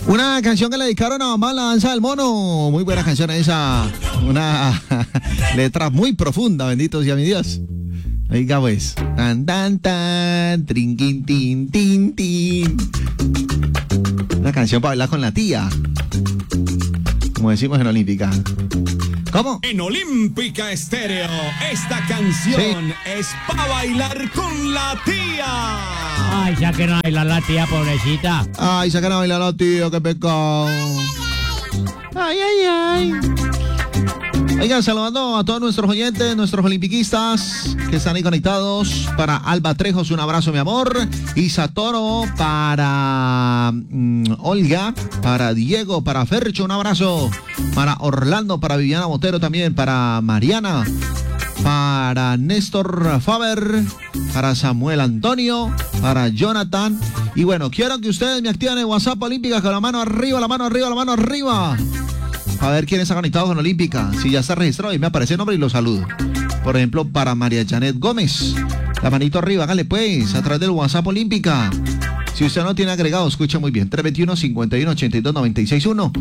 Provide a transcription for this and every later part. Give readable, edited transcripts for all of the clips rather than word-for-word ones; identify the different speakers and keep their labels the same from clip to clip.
Speaker 1: Una canción que le dedicaron a mamá, La Danza del Mono. Muy buena canción esa. Una letra muy profunda, bendito sea mi Dios. Oiga pues. Tan, tan, tan, trinquin, tin, tin, tin. Una canción para bailar con la tía. Como decimos en Olímpica. ¿Cómo?
Speaker 2: En Olímpica Estéreo, esta canción es para bailar con la tía.
Speaker 3: Ay, saquen a bailar la tía, pobrecita.
Speaker 1: Ay, saquen a bailar la tía, qué pecado. Ay, ay, ay. Oigan, saludando a todos nuestros oyentes, nuestros olimpiquistas que están ahí conectados. Para Alba Trejos, un abrazo, mi amor. Isa Toro, para Olga, para Diego, para Fercho, un abrazo. Para Orlando, para Viviana Botero también, para Mariana, para Néstor Faber, para Samuel Antonio, para Jonathan. Y bueno, quiero que ustedes me activen en WhatsApp Olímpica con la mano arriba, la mano arriba, la mano arriba. A ver quién está conectado con Olímpica. Si ya está registrado y me aparece el nombre y lo saludo. Por ejemplo, para María Janet Gómez. La manito arriba, hágale pues, a través del WhatsApp Olímpica. Si usted no tiene agregado, escucha muy bien. 321-51-82-961.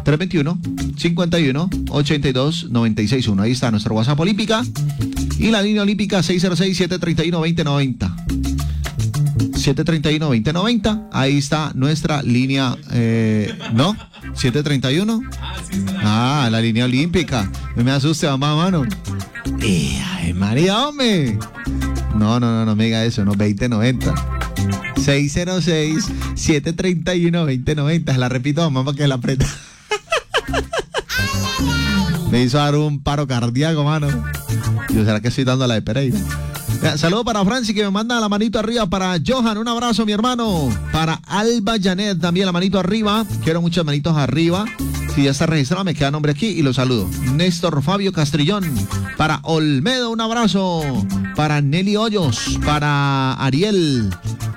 Speaker 1: 321-51-82-961. Ahí está nuestro WhatsApp Olímpica. Y la línea Olímpica 606-731-2090. 731-2090. Ahí está nuestra línea. ¿No? 731. Ah, la línea Olímpica. No me asuste, mamá, mano. Ay, María, hombre. No me diga eso, no, 2090. 606-731-2090. La repito, mamá, para que la aprenda. Me hizo dar un paro cardíaco, mano. Yo, ¿será que estoy dando la de Pereira? Saludos para Francis, que me manda la manito arriba. Para Johan, un abrazo, mi hermano. Para Alba Janet, también la manito arriba. Quiero muchas manitos arriba. Si ya está registrado, me queda nombre aquí y lo saludo. Néstor Fabio Castrillón. Para Olmedo, un abrazo. Para Nelly Hoyos. Para Ariel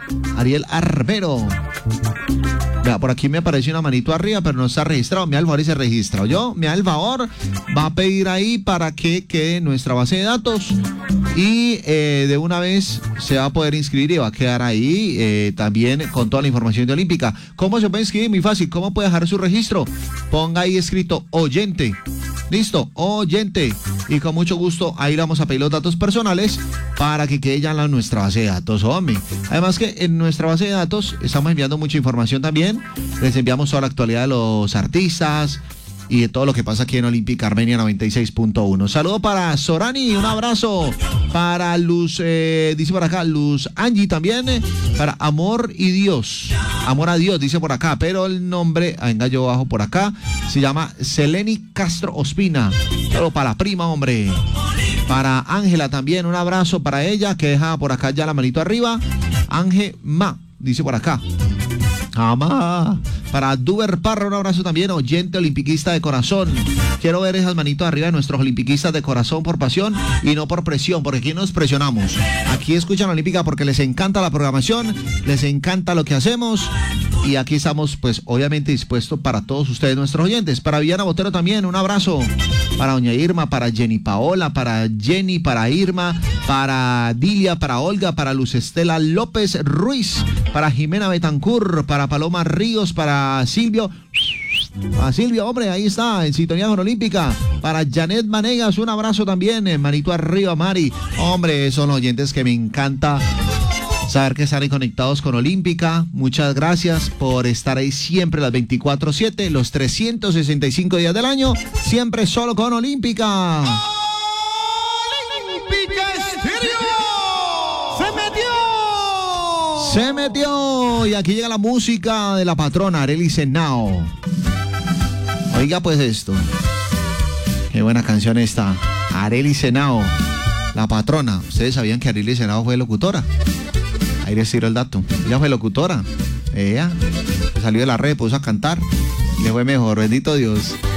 Speaker 1: Arbero. Vea, por aquí me apareció una manito arriba, pero no está registrado. Me da el favor y se registra. Yo, me da el favor, va a pedir ahí para que quede nuestra base de datos. Y de una vez se va a poder inscribir y va a quedar ahí también con toda la información de Olímpica. ¿Cómo se puede inscribir? Muy fácil. ¿Cómo puede dejar su registro? Ponga ahí escrito oyente. Listo, oyente. Y con mucho gusto ahí le vamos a pedir los datos personales para que quede ya en nuestra base de datos, hombre. Además que en nuestra base de datos estamos enviando mucha información también. Les enviamos toda la actualidad de los artistas y de todo lo que pasa aquí en Olímpica Armenia 96.1. Saludo para Sorani, un abrazo. Para Luz, dice por acá, Luz Angie también. Para Amor y Dios. Amor a Dios, dice por acá. Pero el nombre, venga yo bajo por acá, se llama Seleni Castro Ospina. Saludo para la prima, hombre. Para Ángela también, un abrazo para ella, que deja por acá ya la manito arriba. Ángel Ma, dice por acá. Amá. Para Duber Parra, un abrazo también, oyente olimpiquista de corazón. Quiero ver esas manitos arriba de nuestros olimpiquistas de corazón por pasión y no por presión, porque aquí nos presionamos. Aquí escuchan Olímpica porque les encanta la programación, les encanta lo que hacemos y aquí estamos, pues, obviamente dispuestos para todos ustedes, nuestros oyentes. Para Viviana Botero también, un abrazo. Para doña Irma, para Jenny Paola, para Jenny, para Irma, para Dilia, para Olga, para Luz Estela López Ruiz, para Jimena Betancur, para Paloma Ríos, para Silvio. A Silvio, hombre, ahí está, en sintonía con Olímpica. Para Janet Manegas, un abrazo también, manito arriba, Mari. Hombre, son los oyentes que me encanta saber que están ahí conectados con Olímpica. Muchas gracias por estar ahí siempre las 24/7, los 365 días del año, siempre solo con Olímpica.
Speaker 2: ¡Olímpica Estéreo!
Speaker 1: Se metió. Y aquí llega la música de la patrona Arely Senao. Oiga pues esto. Qué buena canción esta. Arely Senao, la patrona. ¿Ustedes sabían que Arely Senao fue locutora? Ahí les tiro el dato. Ella fue locutora. Ella salió de la red, puso a cantar y le fue mejor. Bendito Dios.